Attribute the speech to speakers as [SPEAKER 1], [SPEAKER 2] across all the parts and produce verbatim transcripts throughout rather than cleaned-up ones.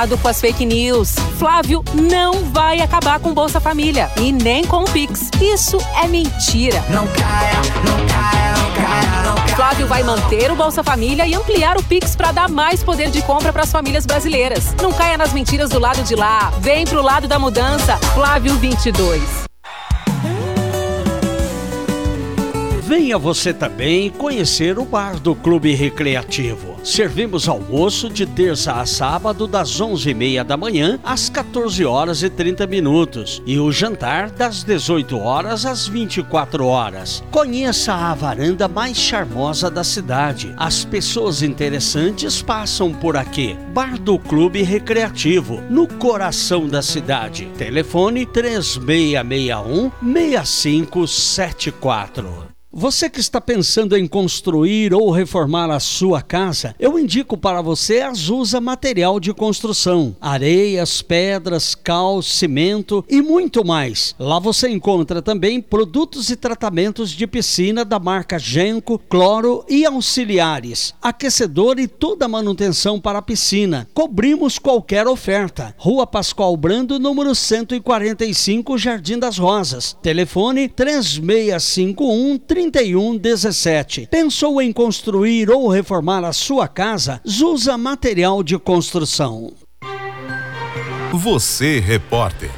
[SPEAKER 1] Com as fake news. Flávio não vai acabar com Bolsa Família e nem com o Pix. Isso é mentira.
[SPEAKER 2] Não caia, não caia, não caia, não caia.
[SPEAKER 1] Flávio vai manter o Bolsa Família e ampliar o Pix para dar mais poder de compra para as famílias brasileiras. Não caia nas mentiras do lado de lá. Vem pro lado da mudança. Flávio vinte e dois.
[SPEAKER 3] Venha você também conhecer o bar do Clube Recreativo. Servimos almoço de terça a sábado das onze e meia da manhã às quatorze horas e trinta minutos e o jantar das dezoito horas às vinte e quatro horas. Conheça a varanda mais charmosa da cidade. As pessoas interessantes passam por aqui. Bar do Clube Recreativo, no coração da cidade. Telefone três seis seis um, seis cinco sete quatro. Você que está pensando em construir ou reformar a sua casa, eu indico para você a Azusa Material de Construção. Areias, pedras, cal, cimento e muito mais. Lá você encontra também produtos e tratamentos de piscina da marca Genco, Cloro e auxiliares. Aquecedor e toda a manutenção para a piscina. Cobrimos qualquer oferta. Rua Pascoal Brando, número cento e quarenta e cinco, Jardim das Rosas. Telefone três seis cinco um, trinta e um dezessete. Pensou em construir ou reformar a sua casa? Azusa Material de Construção.
[SPEAKER 4] Você, repórter.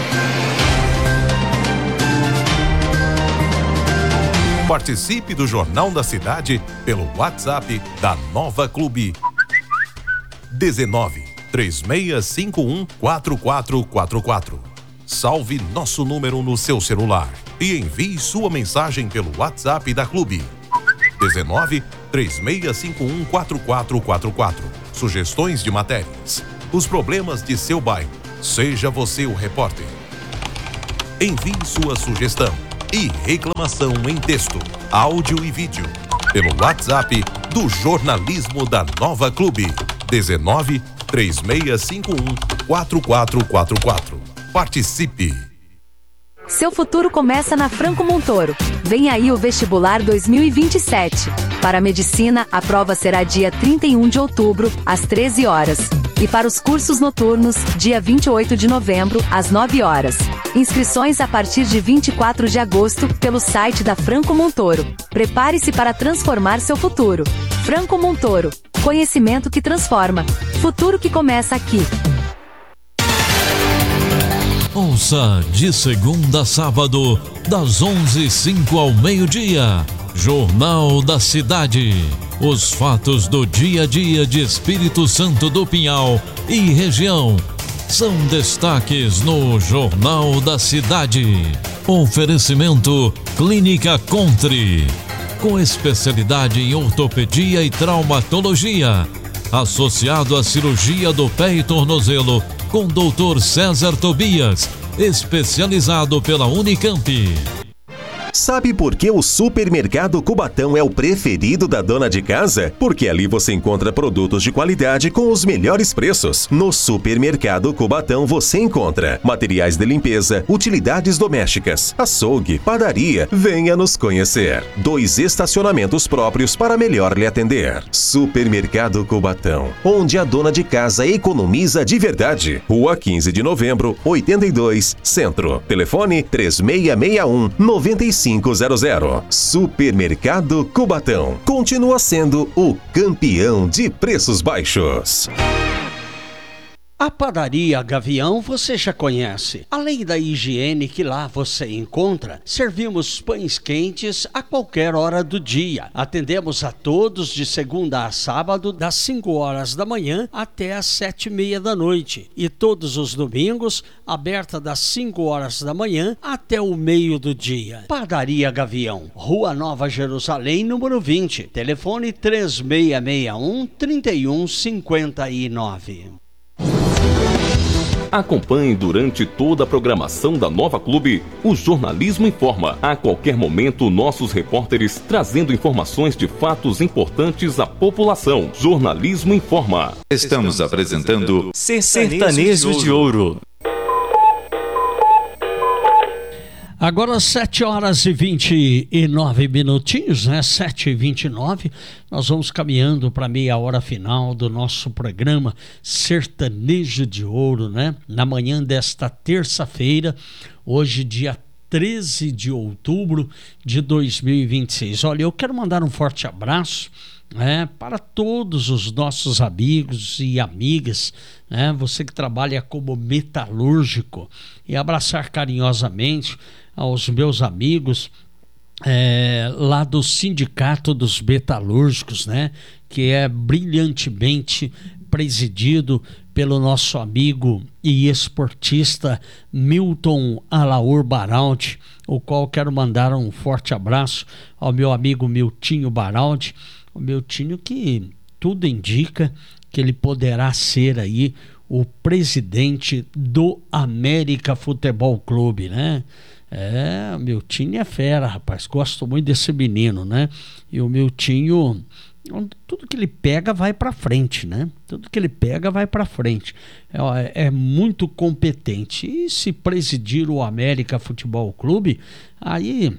[SPEAKER 4] Participe do Jornal da Cidade pelo WhatsApp da Nova Clube. dezenove, três seis cinco um, quatro quatro quatro quatro. Salve nosso número no seu celular e envie sua mensagem pelo WhatsApp da Clube. dezenove, três seis cinco um, quatro quatro quatro quatro. Sugestões de matérias. Os problemas de seu bairro. Seja você o repórter. Envie sua sugestão e reclamação em texto, áudio e vídeo pelo WhatsApp do Jornalismo da Nova Clube. dezenove, três seis cinco um, quatro quatro quatro quatro. Participe!
[SPEAKER 5] Seu futuro começa na Franco Montoro. Vem aí o vestibular dois mil e vinte e sete. Para a medicina, a prova será dia trinta e um de outubro, às treze horas. E para os cursos noturnos, dia vinte e oito de novembro, às nove horas. Inscrições a partir de vinte e quatro de agosto, pelo site da Franco Montoro. Prepare-se para transformar seu futuro. Franco Montoro. Conhecimento que transforma. Futuro que começa aqui.
[SPEAKER 6] Ouça de segunda a sábado, das onze e cinco ao meio-dia. Jornal da Cidade. Os fatos do dia a dia de Espírito Santo do Pinhal e região são destaques no Jornal da Cidade. Oferecimento Clínica Contre, com especialidade em ortopedia e traumatologia. Associado à cirurgia do pé e tornozelo, com doutor César Tobias, especializado pela Unicamp.
[SPEAKER 7] Sabe por que o Supermercado Cubatão é o preferido da dona de casa? Porque ali você encontra produtos de qualidade com os melhores preços. No Supermercado Cubatão você encontra materiais de limpeza, utilidades domésticas, açougue, padaria. Venha nos conhecer. Dois estacionamentos próprios para melhor lhe atender. Supermercado Cubatão, onde a dona de casa economiza de verdade. Rua quinze de novembro, oitenta e dois, Centro. Telefone três seis seis um, nove cinco zero zero. Supermercado Cubatão continua sendo o campeão de preços baixos.
[SPEAKER 3] A padaria Gavião você já conhece. Além da higiene que lá você encontra, servimos pães quentes a qualquer hora do dia. Atendemos a todos de segunda a sábado, das cinco horas da manhã até as sete e meia da noite. E todos os domingos, aberta das cinco horas da manhã até o meio do dia. Padaria Gavião, Rua Nova Jerusalém, número vinte. Telefone três seis seis um, trinta e um cinquenta e nove.
[SPEAKER 8] Acompanhe durante toda a programação da Nova Clube o Jornalismo Informa. A qualquer momento, nossos repórteres trazendo informações de fatos importantes à população. Jornalismo Informa.
[SPEAKER 9] Estamos apresentando
[SPEAKER 10] Sertanejos de Ouro.
[SPEAKER 3] Agora sete horas e vinte e nove minutinhos, né? sete e vinte e nove, nós vamos caminhando para meia hora final do nosso programa Sertanejo de Ouro, né? Na manhã desta terça-feira, hoje dia treze de outubro de dois mil e vinte e seis. Olha, eu quero mandar um forte abraço, né, para todos os nossos amigos e amigas, né, você que trabalha como metalúrgico, e abraçar carinhosamente aos meus amigos é, lá do Sindicato dos Metalúrgicos, né, que é brilhantemente presidido pelo nosso amigo e esportista Milton Alaor Baraldi, o qual quero mandar um forte abraço ao meu amigo Miltinho Baraldi, o Miltinho que tudo indica que ele poderá ser aí o presidente do América Futebol Clube, né? É, o Miltinho é fera, rapaz, gosto muito desse menino, né? E o Miltinho, tudo que ele pega vai para frente, né? Tudo que ele pega vai para frente. É, é muito competente. E se presidir o América Futebol Clube, aí,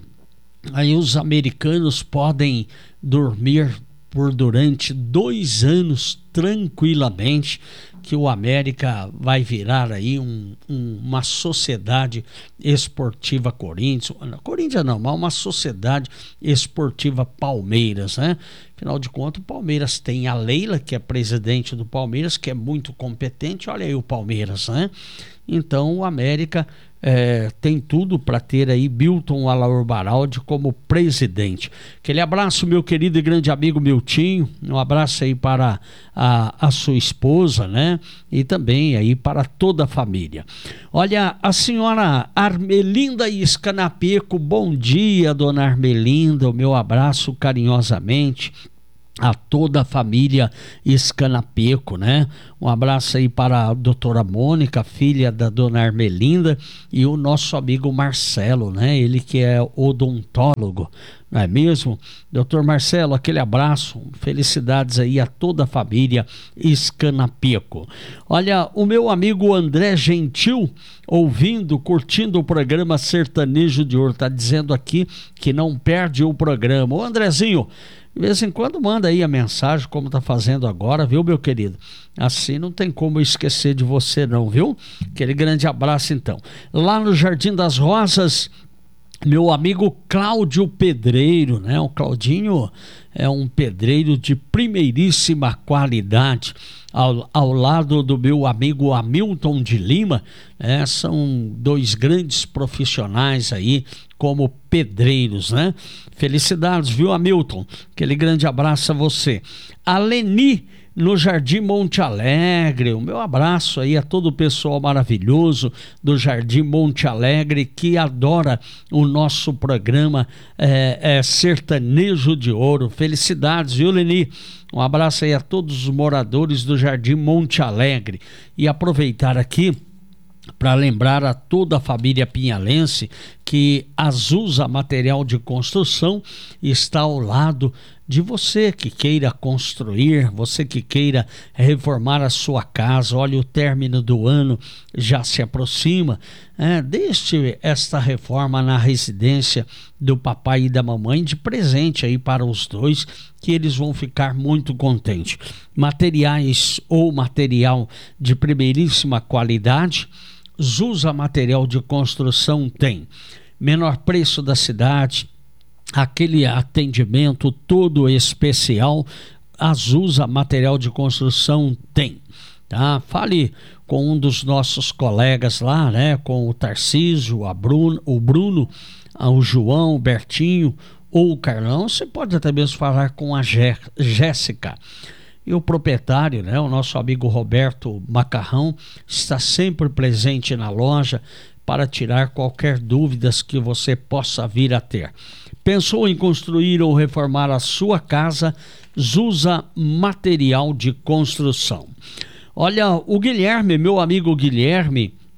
[SPEAKER 3] aí os americanos podem dormir por durante dois anos tranquilamente, que o América vai virar aí um, um, uma sociedade esportiva Corinthians, Corinthians não, mas uma sociedade esportiva Palmeiras, né? Afinal de contas, o Palmeiras tem a Leila, que é presidente do Palmeiras, que é muito competente, olha aí o Palmeiras, né? Então o América é, tem tudo para ter aí Milton Alaor Baraldi como presidente. Aquele abraço, meu querido e grande amigo Miltinho, um abraço aí para a, a sua esposa, né? E também aí para toda a família. Olha, a senhora Armelinda Scanapeco, bom dia, dona Armelinda, o meu abraço carinhosamente a toda a família Scanapeco, né? Um abraço aí para a doutora Mônica, filha da dona Armelinda, e o nosso amigo Marcelo, né? Ele que é odontólogo, não é mesmo? Doutor Marcelo, aquele abraço, felicidades aí a toda a família Scanapeco. Olha, o meu amigo André Gentil, ouvindo, curtindo o programa Sertanejo de Ouro, tá dizendo aqui que não perde o programa. Ô Andrezinho, de vez em quando manda aí a mensagem, como tá fazendo agora, viu, meu querido? Assim não tem como eu esquecer de você não, viu? Aquele grande abraço então. Lá no Jardim das Rosas, meu amigo Cláudio Pedreiro, né? O Claudinho é um pedreiro de primeiríssima qualidade, ao, ao lado do meu amigo Hamilton de Lima, né? São dois grandes profissionais aí como pedreiros, né? Felicidades, viu, Hamilton? Aquele grande abraço a você. A Leni, no Jardim Monte Alegre, o meu abraço aí a todo o pessoal maravilhoso do Jardim Monte Alegre que adora o nosso programa é, é, Sertanejo de Ouro. Felicidades, viu, Leni? Um abraço aí a todos os moradores do Jardim Monte Alegre. E aproveitar aqui para lembrar a toda a família pinhalense que a Zusa Material de Construção está ao lado de você que queira construir, você que queira reformar a sua casa. Olha, o término do ano já se aproxima, é, deixe esta reforma na residência do papai e da mamãe de presente aí para os dois, que eles vão ficar muito contentes. Materiais ou material de primeiríssima qualidade, Zusa Material de Construção tem. Menor preço da cidade, aquele atendimento todo especial, a Zusa Material de Construção tem, tá? Fale com um dos nossos colegas lá, né? Com o Tarcísio, a Bruno, o Bruno, o João, o Bertinho ou o Carlão. Você pode até mesmo falar com a Jé- Jéssica. E o proprietário, né, o nosso amigo Roberto Macarrão, está sempre presente na loja para tirar qualquer dúvidas que você possa vir a ter. Pensou em construir ou reformar a sua casa? Zusa Material de Construção. Olha, o Guilherme, meu amigo Guilherme,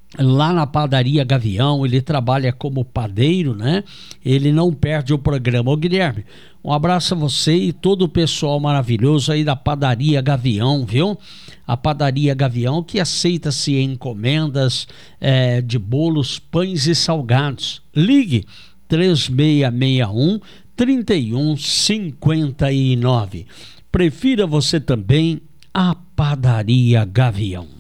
[SPEAKER 3] lá na Padaria Gavião, ele trabalha como padeiro, né? Ele não perde o programa. Ô Guilherme, um abraço a você e todo o pessoal maravilhoso aí da Padaria Gavião, viu? A Padaria Gavião que aceita-se encomendas é, de bolos, pães e salgados. Ligue três seis seis um, três um cinco nove. Prefira você também a Padaria Gavião.